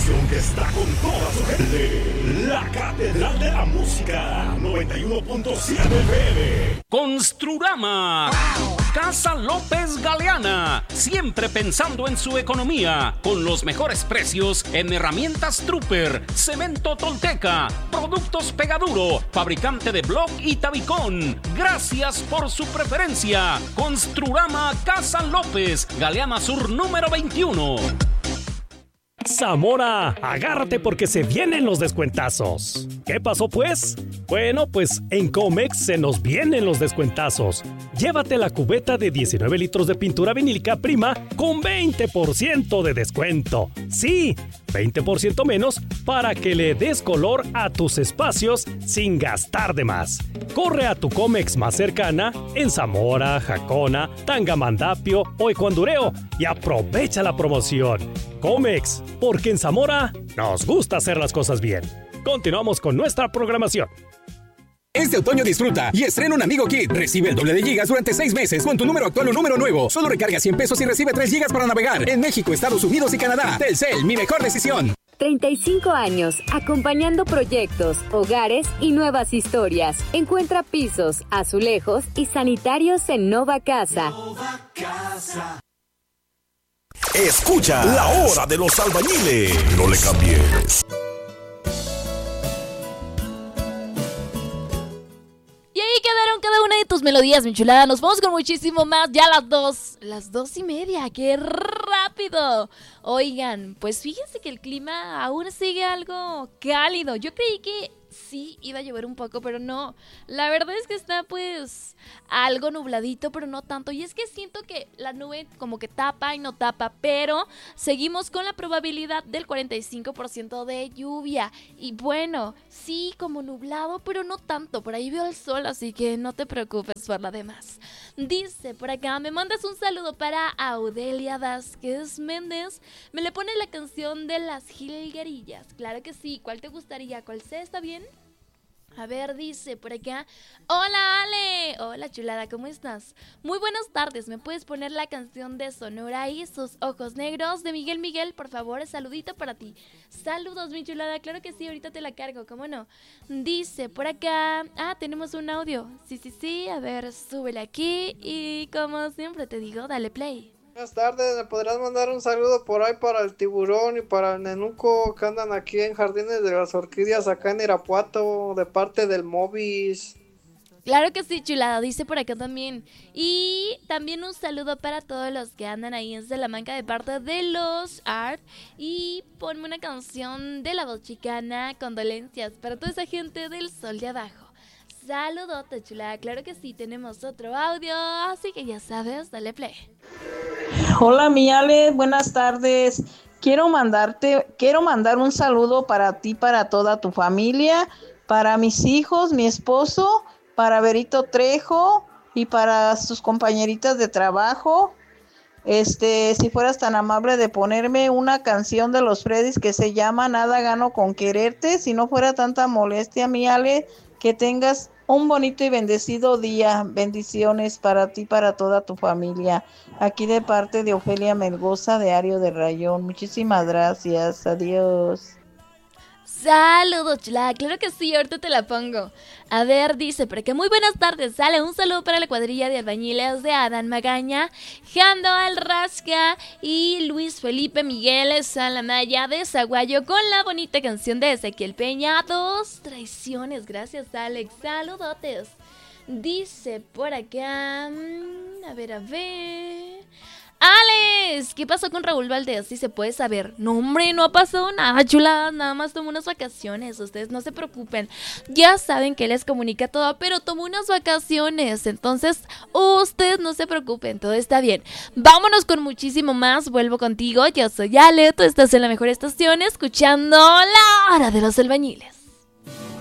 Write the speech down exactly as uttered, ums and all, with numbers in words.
estación que está con toda su gente. La Catedral de la Música, noventa y uno punto siete F M. Construrama. Wow. Casa López Galeana, siempre pensando en su economía, con los mejores precios en herramientas Trooper, cemento Tolteca, productos Pegaduro, fabricante de bloc y tabicón. Gracias por su preferencia. Construrama Casa López, Galeana Sur número veintiuno. Zamora, agárrate porque se vienen los descuentazos. ¿Qué pasó pues? Bueno, pues en Comex se nos vienen los descuentazos. Llévate la cubeta de diecinueve litros de pintura vinílica prima con veinte por ciento de descuento. Sí, veinte por ciento menos para que le des color a tus espacios sin gastar de más. Corre a tu Comex más cercana en Zamora, Jacona, Tangamandapio o Ecuandureo y aprovecha la promoción. Comex, porque en Zamora nos gusta hacer las cosas bien. Continuamos con nuestra programación. Este otoño disfruta y estrena un Amigo Kit. Recibe el doble de gigas durante seis meses con tu número actual o número nuevo. Solo recarga cien pesos y recibe tres gigas para navegar en México, Estados Unidos y Canadá. Telcel, mi mejor decisión. treinta y cinco años, acompañando proyectos, hogares y nuevas historias. Encuentra pisos, azulejos y sanitarios en Nova Casa. Nova Casa. Escucha La Hora de los Albañiles. No le cambies. Y ahí quedaron cada una de tus melodías, mi chulada. Nos vamos con muchísimo más. Ya las dos, las dos y media. ¡Qué rápido! Oigan, pues fíjense que el clima aún sigue algo cálido. Yo creí que sí iba a llover un poco, pero no. La verdad es que está pues algo nubladito, pero no tanto. Y es que siento que la nube como que tapa y no tapa, pero seguimos con la probabilidad del cuarenta y cinco por ciento de lluvia. Y bueno, sí, como nublado, pero no tanto. Por ahí veo el sol, así que no te preocupes por lo demás. Dice por acá, me mandas un saludo para Audelia Vázquez Méndez. Me le pone la canción de las jilguerillas. Claro que sí. ¿Cuál te gustaría? ¿Cuál sea? ¿Está bien? A ver, dice por acá. Hola, Ale. Hola, chulada, ¿cómo estás? Muy buenas tardes. ¿Me puedes poner la canción de Sonora y sus ojos negros de Miguel Miguel? Por favor, saludito para ti. Saludos, mi chulada. Claro que sí, ahorita te la cargo, ¿cómo no? Dice por acá. Ah, tenemos un audio. Sí, sí, sí. A ver, súbele aquí. Y como siempre te digo, dale play. Buenas tardes, ¿me podrás mandar un saludo por ahí para el tiburón y para el nenuco que andan aquí en Jardines de las Orquídeas acá en Irapuato de parte del Movis? Claro que sí, chulada, dice por acá también. Y también un saludo para todos los que andan ahí en Salamanca de parte de los Art. Y ponme una canción de La Voz Chicana, condolencias para toda esa gente del Sol de Abajo. Saludote, chulada, claro que sí, tenemos otro audio, así que ya sabes, dale play. Hola, mi Ale, buenas tardes. Quiero mandarte, quiero mandar un saludo para ti, para toda tu familia, para mis hijos, mi esposo, para Berito Trejo y para sus compañeritas de trabajo. Este, si fueras tan amable de ponerme una canción de los Freddys que se llama Nada gano con quererte, si no fuera tanta molestia, mi Ale, que tengas un bonito y bendecido día. Bendiciones para ti, para toda tu familia. Aquí de parte de Ofelia Melgoza de Ario de Rayón. Muchísimas gracias. Adiós. Saludos, chulada, claro que sí, ahorita te la pongo. A ver, dice, pero que muy buenas tardes, sale un saludo para la cuadrilla de albañiles de Adán Magaña, Jando Alrasca y Luis Felipe Miguel Salamaya de Zaguayo con la bonita canción de Ezequiel Peña, Dos Traiciones. Gracias, Alex, saludotes. Dice por acá, a ver, a ver... ¡Alex! ¿Qué pasó con Raúl Valdés? Si se puede saber. No, hombre, no ha pasado nada, chulada. Nada más tomó unas vacaciones. Ustedes no se preocupen. Ya saben que les comunica todo, pero tomó unas vacaciones. Entonces, ustedes no se preocupen. Todo está bien. Vámonos con muchísimo más. Vuelvo contigo. Yo soy Ale. Tú estás en la mejor estación escuchando La Hora de los Albañiles.